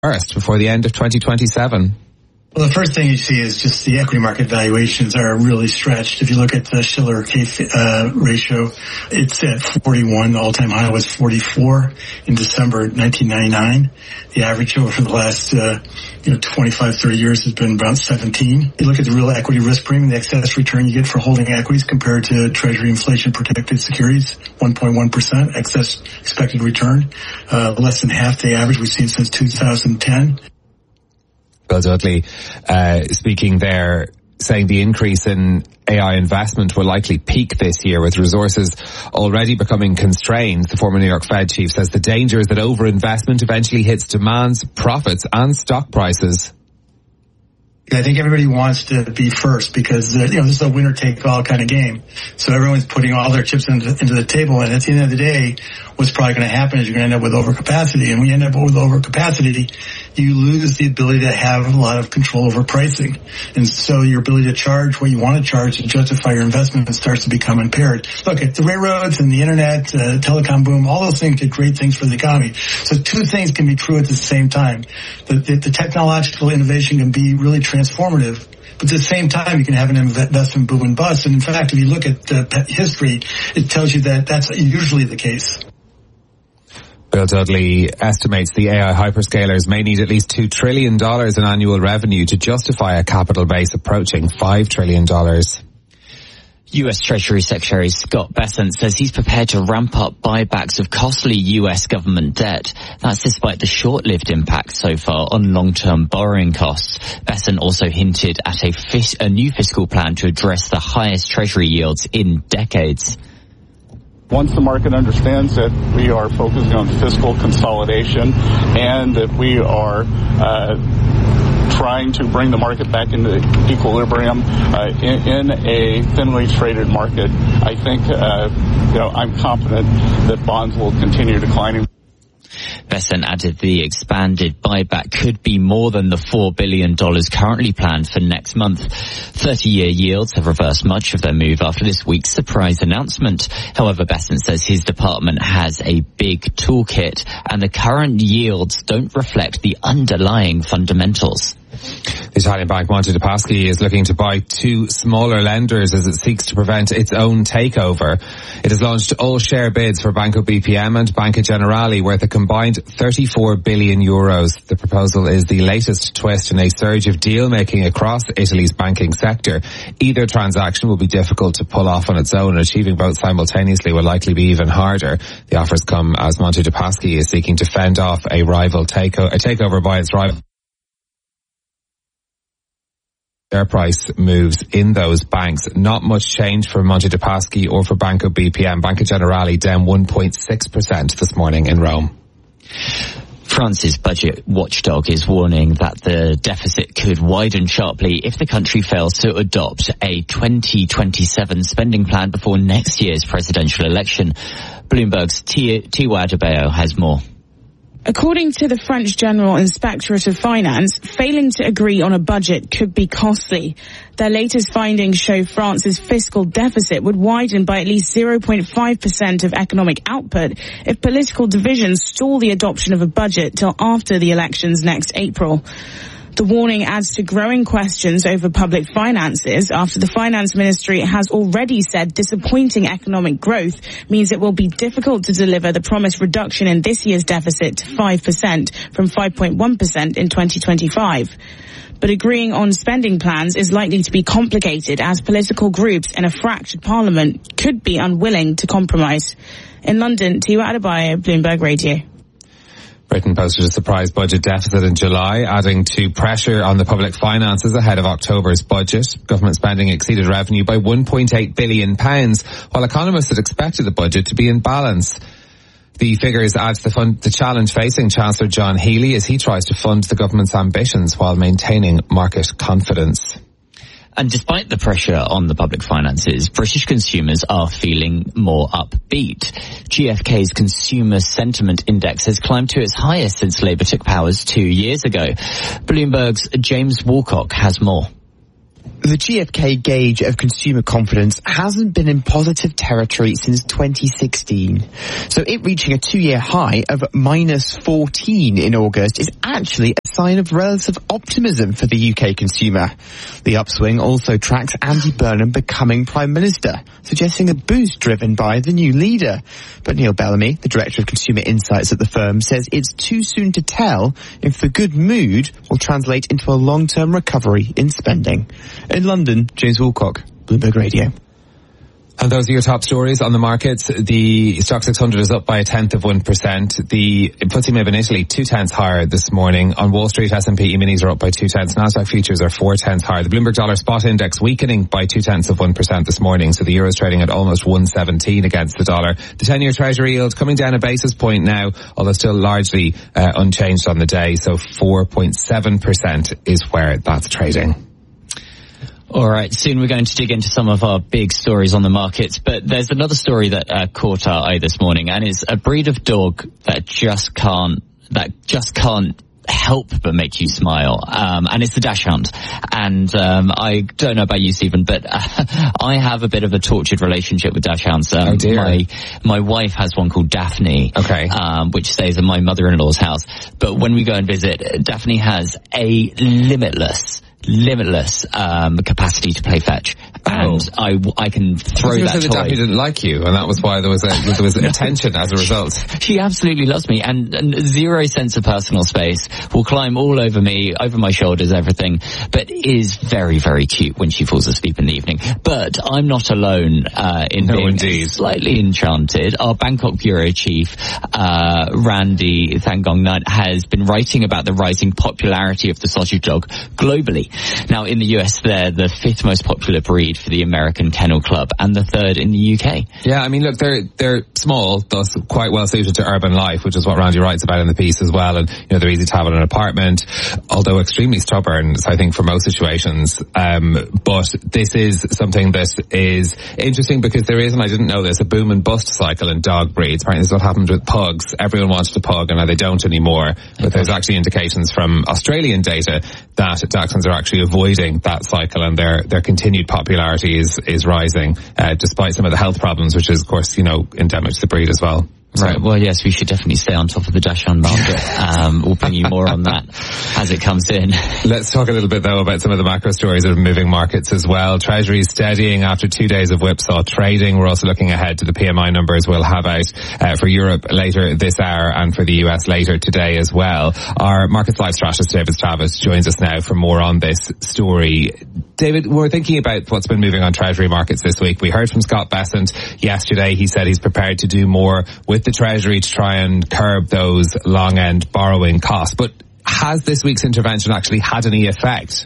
first before the end of 2027? Well, the first thing you see is just the equity market valuations are really stretched. If you look at the Shiller-K ratio, it's at 41. The all-time high was 44 in December 1999. The average over the last 25, 30 years has been about 17. You look at the real equity risk premium, the excess return you get for holding equities compared to Treasury inflation-protected securities, 1.1% excess expected return, less than half the average we've seen since 2010. Bill Dudley speaking there, saying the increase in AI investment will likely peak this year with resources already becoming constrained. The former New York Fed chief says the danger is that overinvestment eventually hits demands, profits and stock prices. I think everybody wants to be first because, this is a winner-take-all kind of game. So everyone's putting all their chips into the table, and at the end of the day, what's probably going to happen is you're going to end up with overcapacity. And when you end up with overcapacity, you lose the ability to have a lot of control over pricing. And so your ability to charge what you want to charge to justify your investment starts to become impaired. Look, the railroads and the internet, telecom boom, all those things did great things for the economy. So two things can be true at the same time. The technological innovation can be really transformative, but at the same time, you can have an investment boom and bust. And in fact, if you look at history, it tells you that that's usually the case. Bill Dudley estimates the AI hyperscalers may need at least $2 trillion in annual revenue to justify a capital base approaching $5 trillion. U.S. Treasury Secretary Scott Bessent says he's prepared to ramp up buybacks of costly U.S. government debt. That's despite the short-lived impact so far on long-term borrowing costs. Bessent also hinted at a new fiscal plan to address the highest Treasury yields in decades. Once the market understands that we are focusing on fiscal consolidation and that we are trying to bring the market back into equilibrium in a thinly traded market, I think I'm confident that bonds will continue declining. Bessent added the expanded buyback could be more than the $4 billion currently planned for next month. 30-year yields have reversed much of their move after this week's surprise announcement. However, Bessent says his department has a big toolkit and the current yields don't reflect the underlying fundamentals. The Italian bank Monte dei Paschi is looking to buy two smaller lenders as it seeks to prevent its own takeover. It has launched all share bids for Banco BPM and Banca Generali worth a combined €34 billion. The proposal is the latest twist in a surge of deal-making across Italy's banking sector. Either transaction will be difficult to pull off on its own, and achieving both simultaneously will likely be even harder. The offers come as Monte dei Paschi is seeking to fend off a rival takeover by its rival. Share price moves in those banks. Not much change for Monte dei Paschi or for Banco BPM. Banca Generali down 1.6% this morning in Rome. France's budget watchdog is warning that the deficit could widen sharply if the country fails to adopt a 2027 spending plan before next year's presidential election. Bloomberg's Tiwa Adebayo has more. According to the French General Inspectorate of Finance, failing to agree on a budget could be costly. Their latest findings show France's fiscal deficit would widen by at least 0.5% of economic output if political divisions stall the adoption of a budget till after the elections next April. The warning adds to growing questions over public finances after the finance ministry has already said disappointing economic growth means it will be difficult to deliver the promised reduction in this year's deficit to 5% from 5.1% in 2025. But agreeing on spending plans is likely to be complicated as political groups in a fractured parliament could be unwilling to compromise. In London, Tiwa Adebayo, Bloomberg Radio. Britain posted a surprise budget deficit in July, adding to pressure on the public finances ahead of October's budget. Government spending exceeded revenue by £1.8 billion, while economists had expected the budget to be in balance. The figures add to the challenge facing Chancellor John Healey as he tries to fund the government's ambitions while maintaining market confidence. And despite the pressure on the public finances, British consumers are feeling more upbeat. GfK's Consumer Sentiment Index has climbed to its highest since Labour took powers 2 years ago. Bloomberg's James Walcock has more. The GfK gauge of consumer confidence hasn't been in positive territory since 2016. So it reaching a 2-year high of -14 in August is actually a sign of relative optimism for the UK consumer. The upswing also tracks Andy Burnham becoming Prime Minister, suggesting a boost driven by the new leader. But Neil Bellamy, the Director of Consumer Insights at the firm, says it's too soon to tell if the good mood will translate into a long-term recovery in spending. In London, James Woolcock, Bloomberg Radio. And those are your top stories on the markets. The Stock 600 is up by 0.1%. The FTSE MIB in Italy, 0.2 higher this morning. On Wall Street, S&P E-minis are up by 0.2. Nasdaq futures are 0.4 higher. The Bloomberg Dollar Spot Index weakening by 0.2% this morning. So the euro is trading at almost 117 against the dollar. The 10-year Treasury yield coming down a basis point now, although still largely unchanged on the day. So 4.7% is where that's trading. All right, soon we're going to dig into some of our big stories on the markets, but there's another story that caught our eye this morning, and it's a breed of dog that just can't help but make you smile, and it's the Dachshund. And I don't know about you, Stephen, but I have a bit of a tortured relationship with Dachshunds. Oh dear. My wife has one called Daphne, okay, which stays at my mother-in-law's house. But when we go and visit, Daphne has a limitless capacity to play fetch, and I can throw that toy. Daphne didn't like you, and that was why there was attention as a result. She absolutely loves me, and zero sense of personal space. Will climb all over me, over my shoulders, everything, but is very, very cute when she falls asleep in the evening. But I'm not alone in being slightly enchanted. Our Bangkok bureau chief, Randy Thangong has been writing about the rising popularity of the sausage dog globally. Now, in the US, they're the 5th most popular breed for the American Kennel Club and the 3rd in the UK. Yeah, I mean, look, they're small, thus quite well suited to urban life, which is what Randy writes about in the piece as well. And, you know, they're easy to have in an apartment, although extremely stubborn, I think, for most situations. But this is something that is interesting because there is, and I didn't know this, a boom and bust cycle in dog breeds. Apparently this is what happened with pugs. Everyone wanted a pug and now they don't anymore. But there's actually indications from Australian data that Dachshunds are actually avoiding that cycle, and their continued popularity is rising, despite some of the health problems, which is, of course, you know, endemic to the breed as well. Right, well, yes, we should definitely stay on top of the Dachshund market. We'll bring you more on that as it comes in. Let's talk a little bit, though, about some of the macro stories that are moving markets as well. Treasury steadying after 2 days of whipsaw trading. We're also looking ahead to the PMI numbers we'll have out for Europe later this hour and for the US later today as well. Our Markets Live strategist, David Stravis, joins us now for more on this story. David, we're thinking about what's been moving on Treasury markets this week. We heard from Scott Bessent yesterday. He said he's prepared to do more with the Treasury to try and curb those long-end borrowing costs. But has this week's intervention actually had any effect?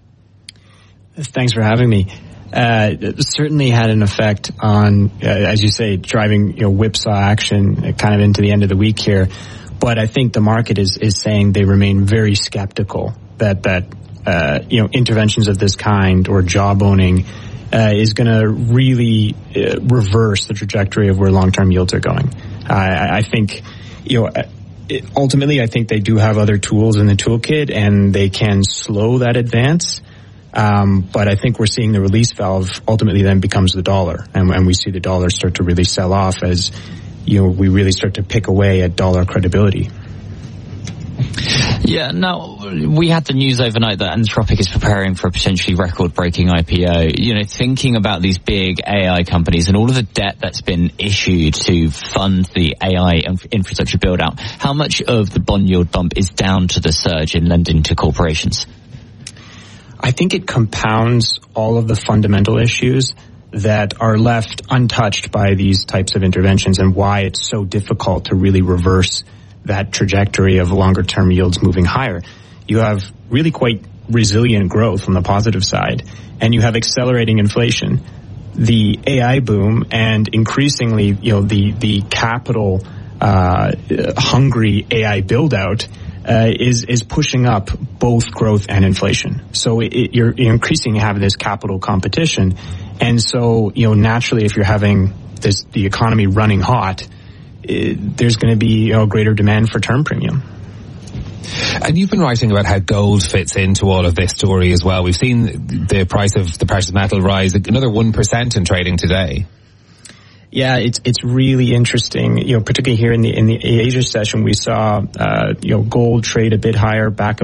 Thanks for having me. It certainly had an effect on, as you say, driving whipsaw action kind of into the end of the week here. But I think the market is saying they remain very skeptical that interventions of this kind or job owning is going to really reverse the trajectory of where long-term yields are going. I think, ultimately, I think they do have other tools in the toolkit and they can slow that advance. But I think we're seeing the release valve ultimately then becomes the dollar, and we see the dollar start to really sell off as, we really start to pick away at dollar credibility. Yeah, now, we had the news overnight that Anthropic is preparing for a potentially record-breaking IPO. Thinking about these big AI companies and all of the debt that's been issued to fund the AI infrastructure build-out, how much of the bond yield bump is down to the surge in lending to corporations? I think it compounds all of the fundamental issues that are left untouched by these types of interventions and why it's so difficult to really reverse that trajectory of longer term yields moving higher. You have really quite resilient growth on the positive side, and you have accelerating inflation. The AI boom and increasingly, the capital hungry AI build out is pushing up both growth and inflation. So you're increasingly having this capital competition, and so naturally, if you're having the economy running hot, there's going to be greater demand for term premium. And you've been writing about how gold fits into all of this story as well. We've seen the price of the precious metal rise another 1% in trading today. Yeah, it's really interesting. Particularly here in the Asia session, we saw gold trade a bit higher, back